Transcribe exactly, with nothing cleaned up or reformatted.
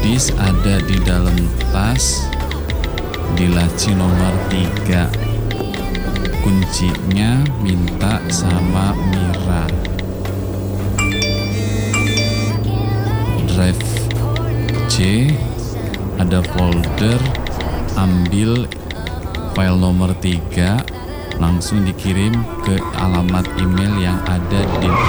Keys ada di dalam tas di laci nomor tiga. Kuncinya minta sama Mira. Drive C ada folder, ambil file nomor tiga, langsung dikirim ke alamat email yang ada di